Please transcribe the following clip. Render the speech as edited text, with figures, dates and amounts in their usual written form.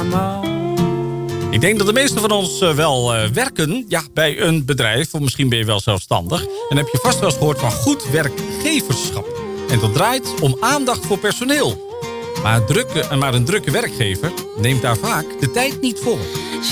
Ik denk dat de meesten van ons wel werken bij een bedrijf. Of misschien ben je wel zelfstandig. En heb je vast wel eens gehoord van goed werkgeverschap. En dat draait om aandacht voor personeel. Maar een drukke werkgever neemt daar vaak de tijd niet voor.